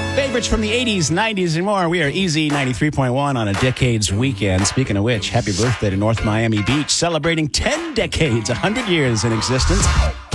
Favorites from the 80s, 90s, and more. We are Easy 93.1 on a Decades weekend. Speaking of which, happy birthday to North Miami Beach, celebrating 10 decades, 100 years in existence.